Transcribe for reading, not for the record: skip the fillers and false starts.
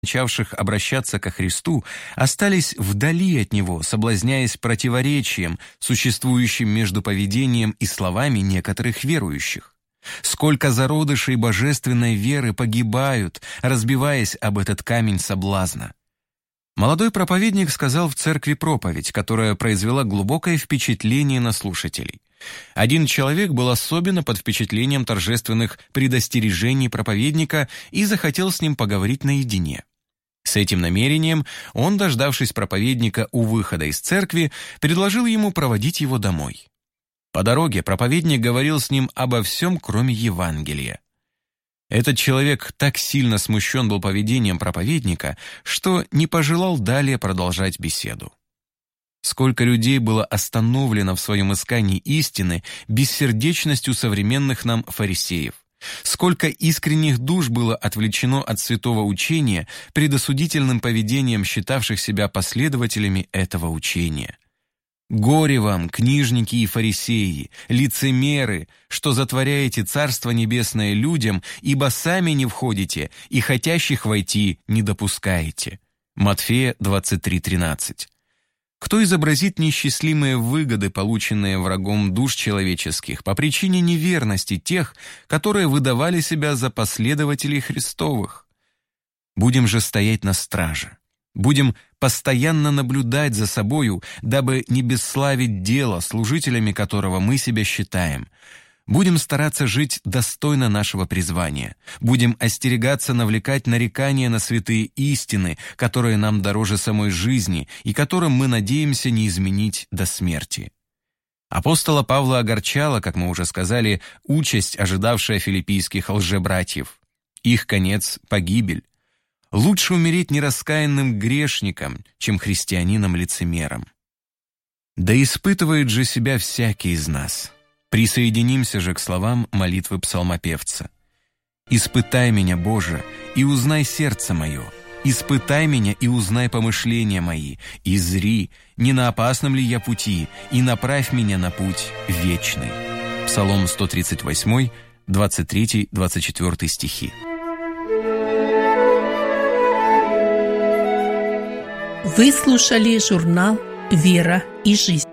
начавших обращаться ко Христу, остались вдали от Него, соблазняясь противоречием, существующим между поведением и словами некоторых верующих. Сколько зародышей божественной веры погибают, разбиваясь об этот камень соблазна. Молодой проповедник сказал в церкви проповедь, которая произвела глубокое впечатление на слушателей. Один человек был особенно под впечатлением торжественных предостережений проповедника и захотел с ним поговорить наедине. С этим намерением он, дождавшись проповедника у выхода из церкви, предложил ему проводить его домой. По дороге проповедник говорил с ним обо всем, кроме Евангелия. Этот человек так сильно смущен был поведением проповедника, что не пожелал далее продолжать беседу. Сколько людей было остановлено в своем искании истины бессердечностью современных нам фарисеев. Сколько искренних душ было отвлечено от святого учения предосудительным поведением считавших себя последователями этого учения. Горе вам, книжники и фарисеи, лицемеры, что затворяете Царство Небесное людям, ибо сами не входите и хотящих войти не допускаете. Матфея 23:13. Кто изобразит неисчислимые выгоды, полученные врагом душ человеческих, по причине неверности тех, которые выдавали себя за последователей Христовых? Будем же стоять на страже. Будем постоянно наблюдать за собою, дабы не бесславить дело, служителями которого мы себя считаем. Будем стараться жить достойно нашего призвания. Будем остерегаться навлекать нарекания на святые истины, которые нам дороже самой жизни и которым мы надеемся не изменить до смерти. Апостола Павла огорчала, как мы уже сказали, участь, ожидавшая филиппийских лжебратьев. Их конец – погибель. Лучше умереть нераскаянным грешником, чем христианином-лицемером. Да испытывает же себя всякий из нас. Присоединимся же к словам молитвы псалмопевца. «Испытай меня, Боже, и узнай сердце мое. Испытай меня и узнай помышления мои, и зри, не на опасном ли я пути, и направь меня на путь вечный». Псалом 138, 23-24 стихи. Вы слушали журнал «Вера и жизнь».